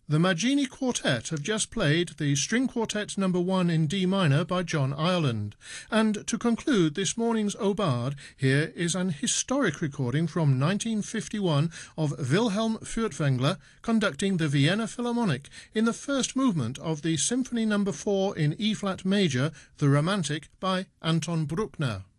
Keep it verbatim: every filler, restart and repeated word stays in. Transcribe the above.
The Maggini Quartet have just played the String Quartet number one in D minor by John Ireland. And to conclude this morning's Aubade, here is an historic recording from nineteen fifty-one of Wilhelm Furtwängler conducting the Vienna Philharmonic in the first movement of the Symphony number four in E-flat major, The Romantic, by Anton Bruckner.